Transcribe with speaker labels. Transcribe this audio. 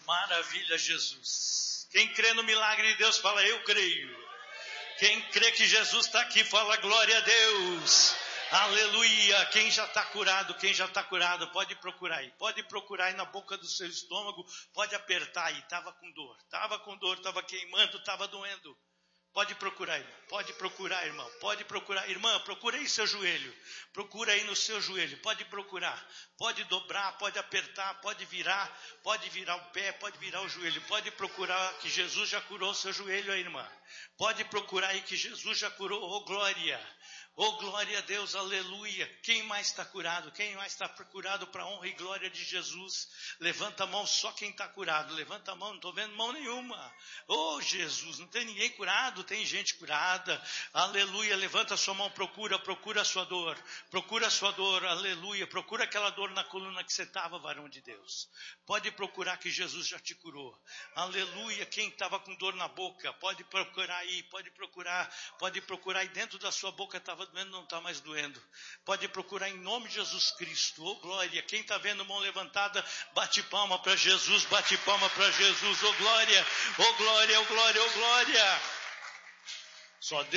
Speaker 1: Maravilha, Jesus. Quem crê no milagre de Deus, fala, eu creio. Quem crê que Jesus está aqui, fala, glória a Deus. Aleluia. Quem já está curado, pode procurar aí na boca do seu estômago, pode apertar aí. Estava com dor, estava queimando, estava doendo. Pode procurar, irmão. Pode procurar. Irmã, procura aí seu joelho. Procura aí no seu joelho. Pode procurar. Pode dobrar, pode apertar, pode virar o pé, pode virar o joelho. Pode procurar que Jesus já curou o seu joelho aí, irmã. Pode procurar aí que Jesus já curou. Oh, glória. Oh, glória a Deus, aleluia. Quem mais está curado? Quem mais está curado para a honra e glória de Jesus? Levanta a mão, só quem está curado. Levanta a mão, não estou vendo mão nenhuma. Oh, Jesus, não tem ninguém curado, tem gente curada. Aleluia, levanta a sua mão, procura a sua dor. Procura a sua dor, aleluia. Procura aquela dor na coluna que você estava, varão de Deus. Pode procurar que Jesus já te curou. Aleluia, quem estava com dor na boca, pode procurar aí, pode procurar aí dentro da sua boca estava doendo, não está mais doendo. Pode procurar em nome de Jesus Cristo. Oh, glória. Quem está vendo mão levantada, bate palma para Jesus, Oh, glória, oh, glória, oh, glória, oh, glória. Só Deus.